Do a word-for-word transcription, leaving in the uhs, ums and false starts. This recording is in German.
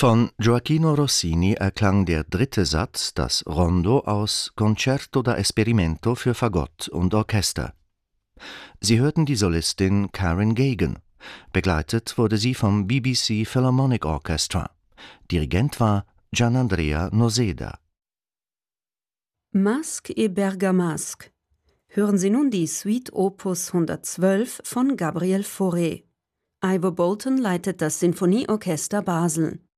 Von Gioachino Rossini erklang der dritte Satz, das Rondo aus Concerto da Esperimento für Fagott und Orchester. Sie hörten die Solistin Karen Gagan. Begleitet wurde sie vom B B C Philharmonic Orchestra. Dirigent war Gianandrea Noseda. Masque et Bergamasque. Hören Sie nun die Suite Opus hundertzwölf von Gabriel Fauré. Ivor Bolton leitet das Sinfonieorchester Basel.